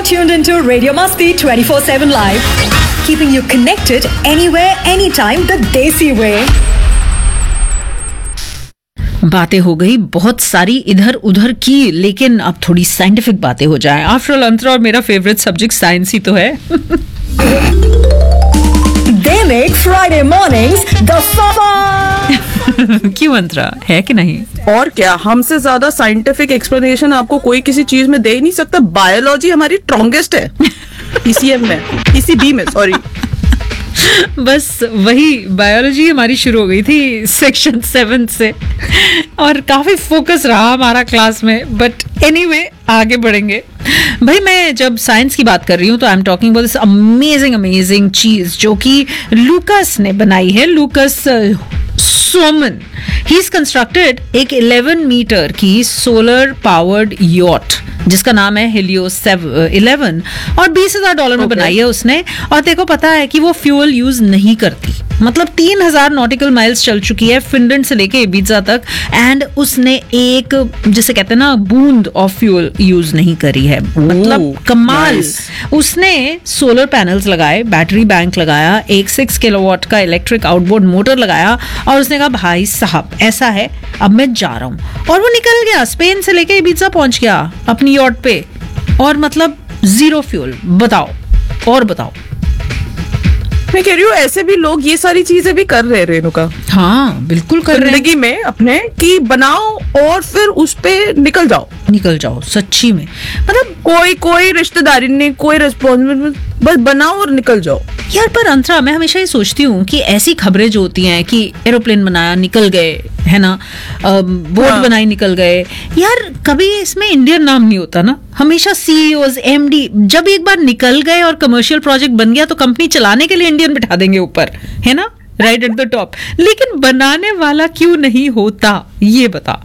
tuned into Radio Masti 24/7 Live, keeping you connected anywhere, anytime the Desi way. बातें हो गई बहुत सारी इधर उधर की, लेकिन अब थोड़ी साइंटिफिक बातें हो जाएं। आफ्टर ऑल अंतरा और मेरा फेवरेट सब्जेक्ट साइंस ही तो है। They make Friday mornings the fun. क्यों अंतरा, है कि नहीं? और क्या, हमसे ज्यादा साइंटिफिक एक्सप्लेनेशन आपको कोई किसी चीज में दे ही नहीं सकता। बायोलॉजी हमारी स्ट्रॉन्गेस्ट है पीसीएम में, पीसीबी में, सॉरी। बस वही बायोलॉजी हमारी शुरू हो गई थी सेक्शन 7 से, और काफी फोकस रहा हमारा क्लास में। बट एनीवे आगे बढ़ेंगे भाई। मैं जब साइंस की बात कर रही हूँ तो I am talking about this amazing चीज जो कि लूकस ने बनाई है। लूकस सोमन, ही इज कंस्ट्रक्टेड एक 11 मीटर की सोलर पावर्ड यॉट जिसका नाम है हेलियोस 11, और $20,000 में बनाई है उसने। और देखो पता है कि वो फ्यूल यूज नहीं करती, मतलब 3,000 नॉटिकल माइल्स चल चुकी है फिनलैंड से लेके इबिजा तक, एंड उसने एक, जिसे कहते हैं ना, बूंद ऑफ फ्यूल यूज नहीं करी है। मतलब कमाल। उसने सोलर पैनल्स लगाए, बैटरी बैंक लगाया, एक 6 किलोवाट का इलेक्ट्रिक आउटबोर्ड मोटर लगाया, और उसने कहा भाई साहब ऐसा है, अब मैं जा रहा हूं। और वो निकल गया, स्पेन से लेके इबिजा पहुंच गया अपनी यॉट पे, और मतलब जीरो फ्यूल। बताओ, और बताओ। मैं कह रही हूँ ऐसे भी लोग ये सारी चीजें भी कर रहे हैं रेणुका। हाँ बिल्कुल कर रहे हैं जिंदगी में अपने, कि बनाओ और फिर उस पे निकल जाओ सच्ची में। मतलब कोई रिश्तेदारी नहीं, कोई रिस्पॉन्सिबिलिटी, बस बनाओ और निकल जाओ यार। पर अंतरा, मैं हमेशा ये सोचती हूँ कि ऐसी खबरें जो होती हैं कि एरोप्लेन बनाया निकल गए, है ना, बोट बनाई निकल गए, यार कभी इसमें इंडियन नाम नहीं होता ना। हमेशा सीईओज, एमडी जब एक बार निकल गए और कमर्शियल प्रोजेक्ट बन गया तो कंपनी चलाने के लिए इंडियन बिठा देंगे ऊपर, है ना, राइट एट द टॉप। लेकिन बनाने वाला क्यों नहीं होता, ये बता।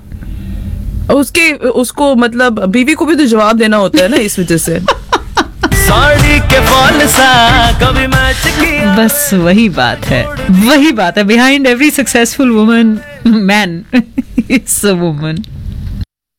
उसको मतलब बीवी को भी तो जवाब देना होता है ना, इस वजह से। साड़ी के फॉल सा कभी मैच किया। बस वही बात है behind every successful woman man is a woman.